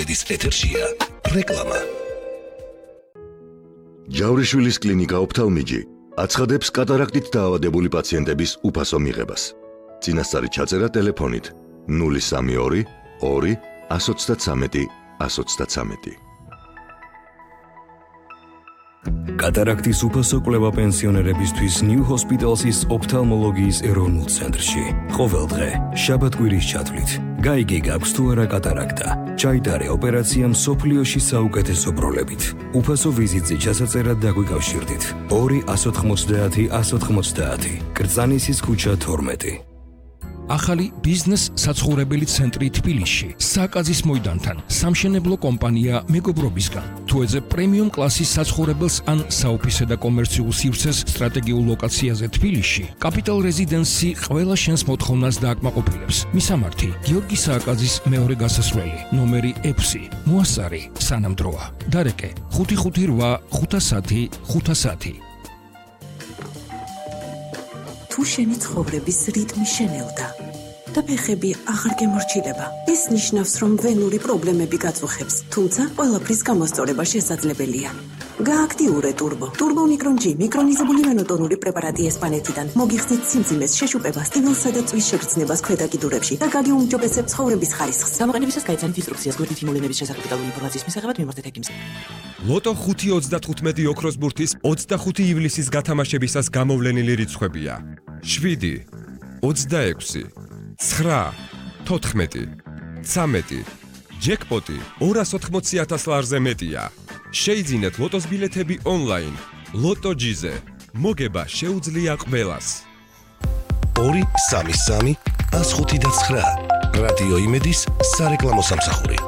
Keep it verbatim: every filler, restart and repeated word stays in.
ედის ეთერშია რეკლამა. ჯავრიშვილის კლინიკა ოფთალმიჯი აცხადებს კატარაქტით დაავადებული პაციენტების უფასო მიღებას. წინასწარი ჩაწერა ტელეფონით ნული სამი ორი ორი ათს ოცდათრამეტი ათს ოცდათრამეტი. კატარაქტის უფასო კვლევა პენსიონერებისთვის New Hospital's ოფთალმოლოგიის ეროვნულ ცენტრში. ყოველ დღე, შაბათ-კვირის ჩათვლით. გაიგე გაქვს თუ არა კატარაქტა. ჩაიტარე ოპერაცია მსოფლიოში საუკეთესო პროლებით. უფასო ვიზიტზე ჩასაწერად დაგვიკავშირდით. ორი ათს ოთხმოცდაათი ათს ოთხმოცდაათი. კრწანისის ქუჩა თორმეტი. ახალი ბიზნეს საცხოვრებელი ცენტრი თბილისში, სააკაძის მოედანთან, სამშენებლო კომპანია მეგობრობისგან. თუ ეძებ პრემიუმ კლასის საცხოვრებელს ან საოფისე და კომერციულ სივრცეს სტრატეგიულ ლოკაციაზე თბილისში, კაპიტალ რეზიდენსი ყველა შენს მოთხოვნას დააკმაყოფილებს. მისამართი: გიორგი სააკაძის მეორე გასასვლელი, ნომერი ექვსი, მოასწარი, სანამდროა. დარეკე: ხუთი ხუთი რვა ხუთასათი ხუთასათი. თუ შენი ცხოვრების რიტმი შენელდა და ფეხები აღარ გემორჩილება, ეს ნიშნავს, რომ ვენური პრობლემები გაწუხებს, თუმცა ყველაფრის გამოსწორება შესაძლებელია. გააქტიურე ტურბო. ტურბო მიკრონ ჯი მიკრონიზებული ვენოტონური პრეპარატი ესპანეთიდან მოგიხსნით სიმძიმეს, შეშუპებას, ტკივილსა და წვის შეგრძნებას ქვედა კიდურებში და გაგიუმჯობესებს ცხოვრების ხარისხს. გამოყენებისას გაიცანით ინსტრუქციას გვერდით იმოვლენების შესახებ დეტალური ინფორმაციის მისაღებად მიმართეთ ექიმს. ლოტო ხუთი ოცდათხუთმეტი ოქროს ბურთის ოცდახუთი ივლისის გათამაშებისას გამოვლენილი რიცხვებია: შვიდი, ოცდაექვსი, ცხრა, თოთხმეტი, ცამეტი. ჯეკპოტი ორას ოთხმოცი ათას ლარზე მეტია. შეიძინეთ ლოტოს ბილეთები ონლაინ. ლოტო ჯიზე. მოგება შეუძლია ყველას. ორი სამი სამი ას ხუთი და ცხრა. რადიო იმედის სარეკლამო სამსახური.